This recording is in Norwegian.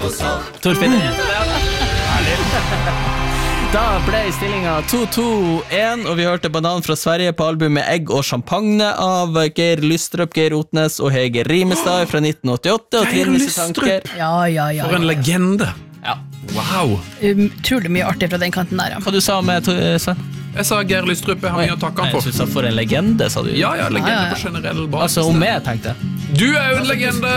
Torfinn. Da ble stillingen 2-2-1, og vi hørte Banan fra Sverige på albumet Egg og Champagne av Geir Lystrup, Geir Otnes og Hege Rimestad fra 1988. Og Geir Trine Tanker. Ja. For en legende. Ja. Wow. Utrolig mye artig fra den kanten der. Hva du sa med Sven? Jeg sa Geir Lystrup, jeg har mye å takke han for. Jeg synes for en legende, sa du. Ja, legende på generell basis. Altså, om jeg tenkte. Du er jo en legende!